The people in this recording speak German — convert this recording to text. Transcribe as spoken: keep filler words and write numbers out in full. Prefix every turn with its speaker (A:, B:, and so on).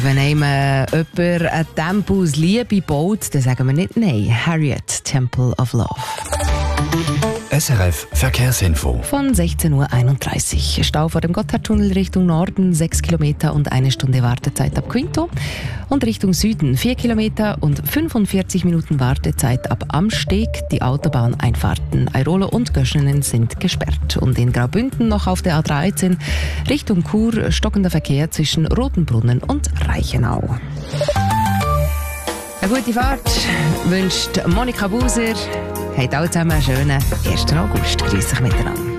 A: Wenn einem äh, jemand ein Tempo aus Liebe baut, dann sagen wir nicht nein. Harriet, Temple of Love.
B: S R F Verkehrsinfo.
A: Von sechzehn Uhr einunddreißig. Stau vor dem Gotthardtunnel Richtung Norden, sechs Kilometer und eine Stunde Wartezeit ab Quinto. Und Richtung Süden, vier Kilometer und fünfundvierzig Minuten Wartezeit ab Amsteg. Die Autobahneinfahrten Airolo und Göschenen sind gesperrt. Und in Graubünden noch auf der A dreizehn Richtung Chur stockender Verkehr zwischen Rotenbrunnen und Reichenau. Eine gute Fahrt wünscht Monika Buser. Habt alle zusammen einen schönen ersten August. Grüß euch miteinander.